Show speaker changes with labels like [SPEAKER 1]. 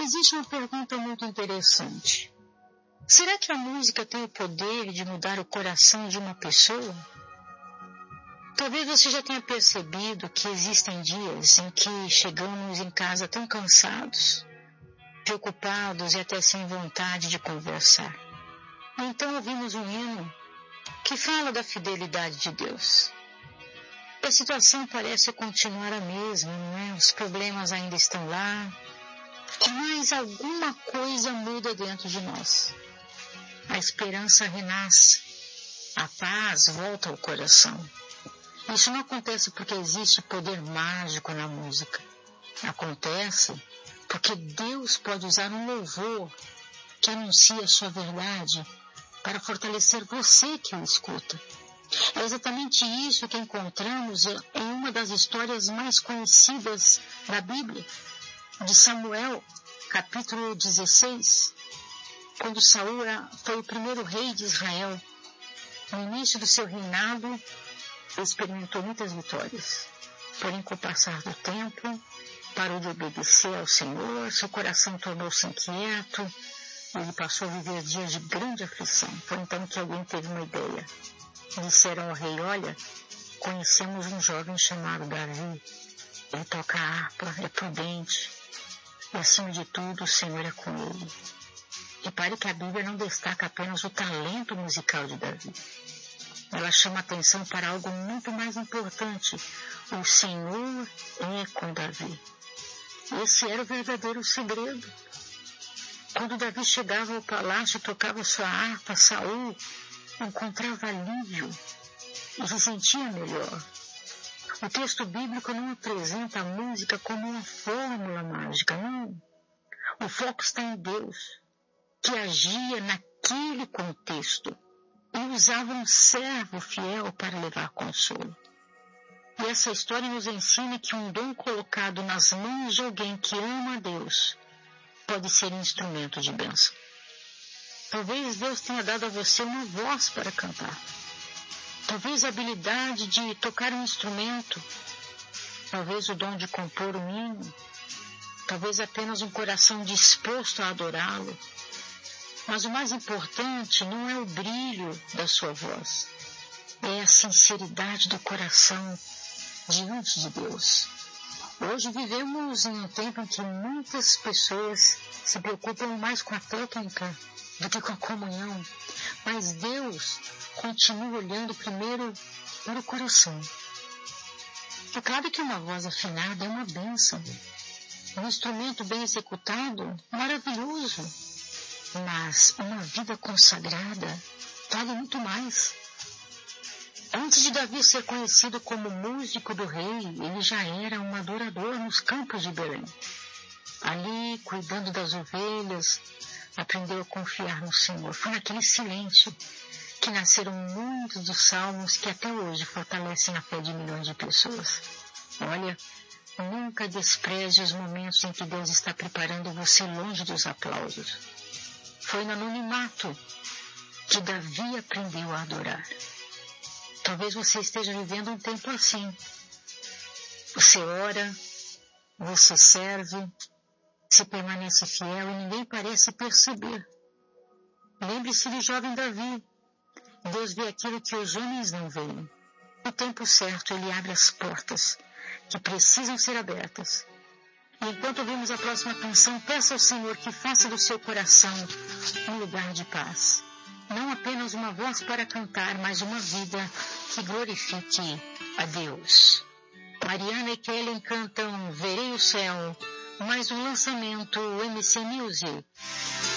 [SPEAKER 1] existe uma pergunta muito interessante. Será que a música tem o poder de mudar o coração de uma pessoa? Talvez você já tenha percebido que existem dias em que chegamos em casa tão cansados, preocupados e até sem vontade de conversar. Então ouvimos um hino que fala da fidelidade de Deus. A situação parece continuar a mesma, não é? Os problemas ainda estão lá, mas alguma coisa muda dentro de nós. A esperança renasce, a paz volta ao coração. Isso não acontece porque existe poder mágico na música. Acontece porque Deus pode usar um louvor que anuncia a sua verdade para fortalecer você que o escuta. É exatamente isso que encontramos em uma das histórias mais conhecidas da Bíblia, de Samuel, capítulo 16, quando Saul foi o primeiro rei de Israel. No início do seu reinado, ele experimentou muitas vitórias. Porém, com o passar do tempo, parou de obedecer ao Senhor, seu coração tornou-se inquieto, ele passou a viver dias de grande aflição. Foi então que alguém teve uma ideia. Disseram ao rei: olha, conhecemos um jovem chamado Davi. Ele toca a harpa, é prudente, e acima de tudo o Senhor é com ele. Repare que a Bíblia não destaca apenas o talento musical de Davi. Ela chama atenção para algo muito mais importante. O Senhor é com Davi. Esse era o verdadeiro segredo. Quando Davi chegava ao palácio e tocava sua harpa, Saul encontrava alívio e se sentia melhor. O texto bíblico não apresenta a música como uma fórmula mágica, não. O foco está em Deus, que agia naquele contexto e usava um servo fiel para levar consolo. E essa história nos ensina que um dom colocado nas mãos de alguém que ama a Deus pode ser instrumento de bênção. Talvez Deus tenha dado a você uma voz para cantar. Talvez a habilidade de tocar um instrumento. Talvez o dom de compor um hino. Talvez apenas um coração disposto a adorá-lo. Mas o mais importante não é o brilho da sua voz. É a sinceridade do coração diante de Deus. Hoje vivemos em um tempo em que muitas pessoas se preocupam mais com a técnica do que com a comunhão. Mas Deus continua olhando primeiro para o coração. É claro que uma voz afinada é uma bênção. Um instrumento bem executado, maravilhoso. Mas uma vida consagrada vale muito mais. Antes de Davi ser conhecido como músico do rei, ele já era um adorador nos campos de Belém. Ali, cuidando das ovelhas, aprendeu a confiar no Senhor. Foi naquele silêncio que nasceram muitos dos salmos que até hoje fortalecem a fé de milhões de pessoas. Olha, nunca despreze os momentos em que Deus está preparando você longe dos aplausos. Foi no anonimato que Davi aprendeu a adorar. Talvez você esteja vivendo um tempo assim. Você ora, você serve, se permanece fiel e ninguém parece perceber. Lembre-se do jovem Davi. Deus vê aquilo que os homens não veem. No tempo certo, ele abre as portas que precisam ser abertas. E enquanto ouvimos a próxima canção, peça ao Senhor que faça do seu coração um lugar de paz. Não apenas uma voz para cantar, mas uma vida que glorifique a Deus. Mariana e Kellen cantam Verei o Céu, mais um lançamento MC Music.